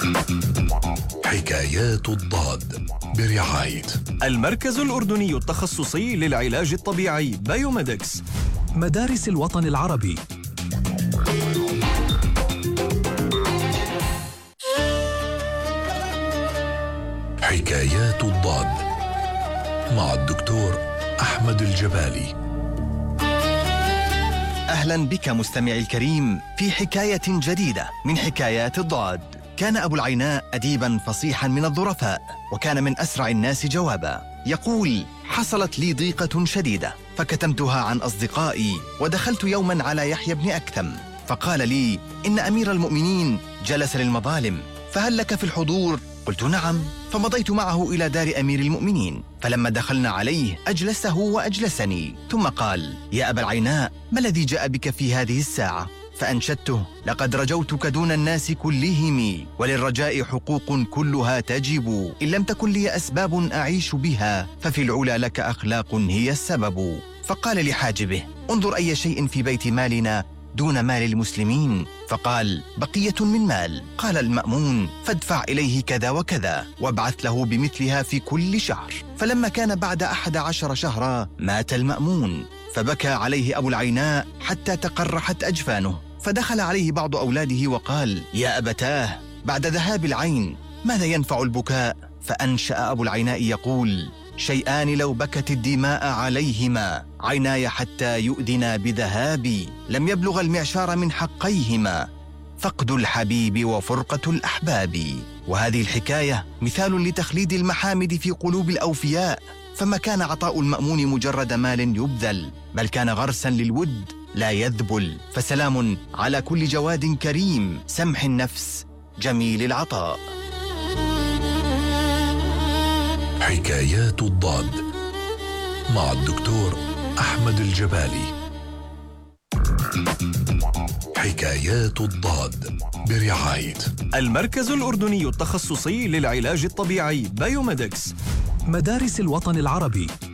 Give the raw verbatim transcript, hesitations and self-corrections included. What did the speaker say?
حكايات الضاد برعاية المركز الأردني التخصصي للعلاج الطبيعي بايوميدكس، مدارس الوطن العربي. حكايات الضاد مع الدكتور أحمد الجبالي. أهلا بك مستمعي الكريم في حكاية جديدة من حكايات الضاد. كان أبو العيناء أديباً فصيحاً من الظرفاء، وكان من أسرع الناس جواباً. يقول: حصلت لي ضيقة شديدة فكتمتها عن أصدقائي، ودخلت يوماً على يحيى بن أكثم فقال لي: إن أمير المؤمنين جلس للمظالم، فهل لك في الحضور؟ قلت: نعم. فمضيت معه إلى دار أمير المؤمنين، فلما دخلنا عليه أجلسه وأجلسني، ثم قال: يا أبا العيناء، ما الذي جاء بك في هذه الساعة؟ فأنشدته: لقد رجوتك دون الناس كلهم، وللرجاء حقوق كلها تجب، إن لم تكن لي أسباب أعيش بها، ففي العلا لك أخلاق هي السبب. فقال لحاجبه: انظر أي شيء في بيت مالنا دون مال المسلمين. فقال: بقية من مال. قال المأمون: فادفع إليه كذا وكذا، وابعث له بمثلها في كل شهر. فلما كان بعد أحد عشر شهرا مات المأمون، فبكى عليه أبو العيناء حتى تقرحت أجفانه. فدخل عليه بعض أولاده وقال: يا أبتاه، بعد ذهاب العين ماذا ينفع البكاء؟ فأنشأ أبو العيناء يقول: شيئان لو بكت الدماء عليهما، عيناي حتى يؤذنا بذهابي، لم يبلغ المعشار من حقيهما، فقد الحبيب وفرقة الأحباب. وهذه الحكاية مثال لتخليد المحامد في قلوب الأوفياء، فما كان عطاء المأمون مجرد مال يبذل، بل كان غرسا للود لا يذبل. فسلام على كل جواد كريم، سمح النفس، جميل العطاء. حكايات الضاد مع الدكتور أحمد الجبالي. حكايات الضاد برعاية المركز الأردني التخصصي للعلاج الطبيعي بايوميدكس، مدارس الوطن العربي.